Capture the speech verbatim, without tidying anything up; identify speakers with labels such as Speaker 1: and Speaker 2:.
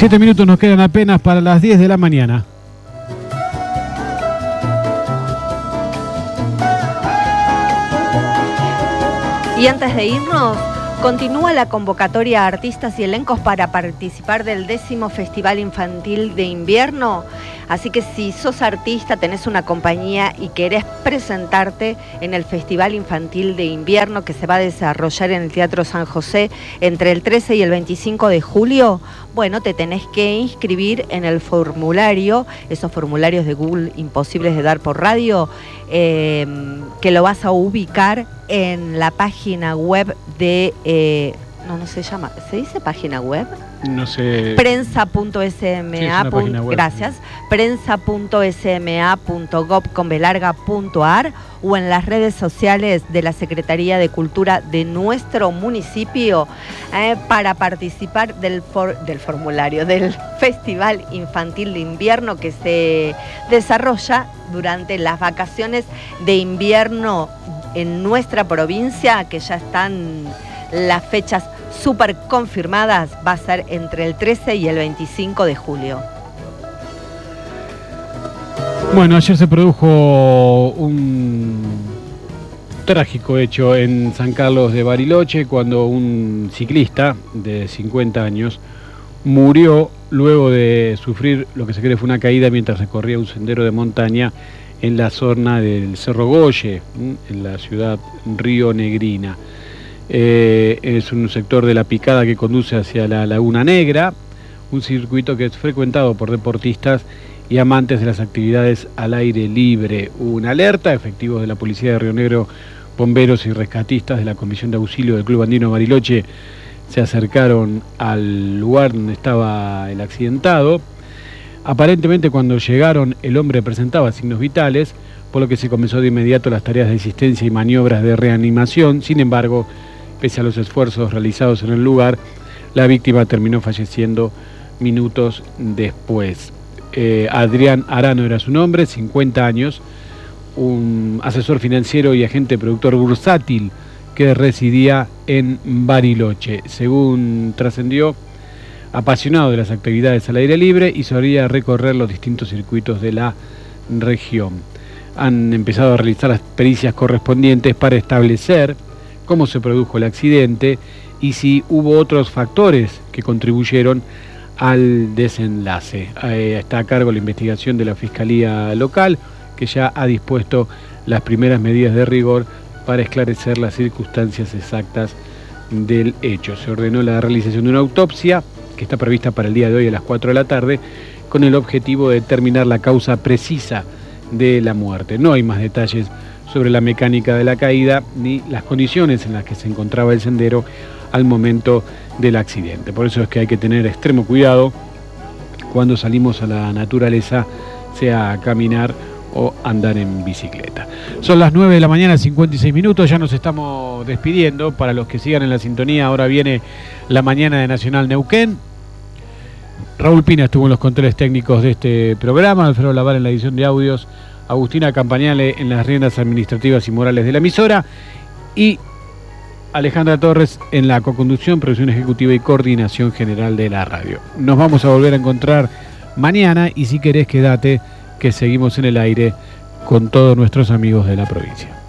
Speaker 1: Siete minutos nos quedan apenas para las diez de la mañana.
Speaker 2: Y antes de irnos, continúa la convocatoria a artistas y elencos para participar del décimo Festival Infantil de Invierno. Así que si sos artista, tenés una compañía y querés presentarte en el Festival Infantil de Invierno que se va a desarrollar en el Teatro San José entre el trece y el veinticinco de julio, bueno, te tenés que inscribir en el formulario, esos formularios de Google imposibles de dar por radio, eh, que lo vas a ubicar en la página web de... Eh, no, no se llama, ¿se dice página web?
Speaker 1: No sé.
Speaker 2: prensa punto s m a. Sí, gracias. prensa punto s m a punto gov con b larga punto a r o en las redes sociales de la Secretaría de Cultura de nuestro municipio eh, para participar del, for, del formulario del Festival Infantil de Invierno que se desarrolla durante las vacaciones de invierno en nuestra provincia, que ya están las fechas súper confirmadas. Va a ser entre el trece y el veinticinco de julio.
Speaker 1: Bueno, ayer se produjo un trágico hecho en San Carlos de Bariloche cuando un ciclista de cincuenta años murió luego de sufrir lo que se cree fue una caída mientras recorría un sendero de montaña en la zona del Cerro Goye, en la ciudad rionegrina. Eh, es un sector de la picada que conduce hacia la Laguna Negra, un circuito que es frecuentado por deportistas y amantes de las actividades al aire libre. Una alerta, efectivos de la Policía de Río Negro, bomberos y rescatistas de la Comisión de Auxilio del Club Andino Bariloche se acercaron al lugar donde estaba el accidentado. Aparentemente cuando llegaron el hombre presentaba signos vitales, por lo que se comenzó de inmediato las tareas de asistencia y maniobras de reanimación. Sin embargo, pese a los esfuerzos realizados en el lugar, la víctima terminó falleciendo minutos después. Eh, Adrián Arano era su nombre, cincuenta años, un asesor financiero y agente productor bursátil que residía en Bariloche. Según trascendió, apasionado de las actividades al aire libre y solía recorrer los distintos circuitos de la región. Han empezado a realizar las pericias correspondientes para establecer cómo se produjo el accidente y si hubo otros factores que contribuyeron al desenlace. Eh, está a cargo la investigación de la Fiscalía Local, que ya ha dispuesto las primeras medidas de rigor para esclarecer las circunstancias exactas del hecho. Se ordenó la realización de una autopsia que está prevista para el día de hoy a las cuatro de la tarde, con el objetivo de determinar la causa precisa de la muerte. No hay más detalles sobre la mecánica de la caída ni las condiciones en las que se encontraba el sendero al momento del accidente. Por eso es que hay que tener extremo cuidado cuando salimos a la naturaleza, sea a caminar o andar en bicicleta. Son las nueve de la mañana, cincuenta y seis minutos, ya nos estamos despidiendo. Para los que sigan en la sintonía, ahora viene la mañana de Nacional Neuquén. Raúl Pina estuvo en los controles técnicos de este programa, Alfredo Lavar en la edición de audios, Agustina Campañale en las riendas administrativas y morales de la emisora y Alejandra Torres en la coconducción, producción ejecutiva y coordinación general de la radio. Nos vamos a volver a encontrar mañana y si querés quédate que seguimos en el aire con todos nuestros amigos de la provincia.